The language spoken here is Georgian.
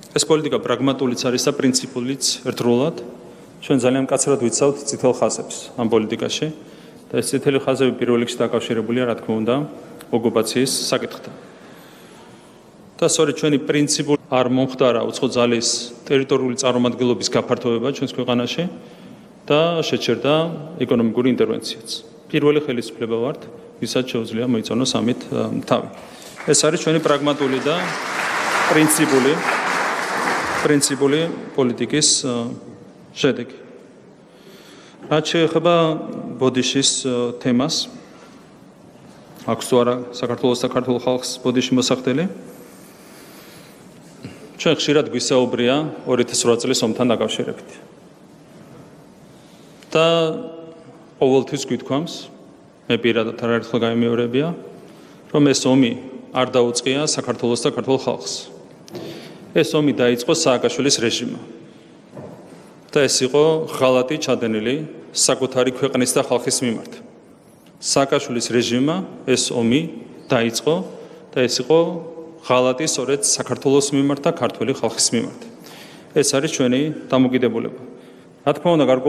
ეს პოლიტიკა პრაგმატულიც არის და პრინციპულიც ერთდროულად. ჩვენ ძალიან მკაცრად ვიცავთ წითელ ხაზებს ამ პოლიტიკაში და ეს წითელი ხაზები პირველ რიგში დაკავშირებულია, რა თქმა უნდა, ოკუპაციის საკითხთან. და სწორედ ჩვენი პრინციპული არ მომხდარა უცხო ძალის ტერიტორიული წარმომადგენლობის გაფართოება ჩვენს ქვეყანაში და შეჩერდა ეკონომიკური ინტერვენციაც. პირველი ხელისუფლება ვართ, ვისაც შეუძლია მოიწონოს ამით თავი. ეს არის ჩვენი პრაგმატული და პრინციპული პოლიტიკის შედეგი. რაც შეეხება ბოდიშის თემას, აქვს თუ არა საქართველოს და ქართულ ხალხს ბოდიში მოსახდელი? ჩვენ ხშირად გვისაუბრია 2008 წლის ომთან დაკავშირებით. და ყოველთვის გვითქვამს, მე პირადად არაერთხელ გამიმეორებია, რომ ეს ომი არ დაუწყია საქართველოს და ქართულ ხალხს. ეს ომი დაიწყო სააკაშვილის რეჟიმმა. და ეს იყო ღალატი ჩადენილი საკუთარი ქვეყნის და ხალხის მიმართ. სააკაშვილის რეჟიმმა ეს ომი დაიწყო და ეს იყო ღალატი სწორედ საქართველოს მიმართ და ქართული ხალხის მიმართ. ეს არის ჩვენი დამოკიდებულება. რა თქმა უნდა,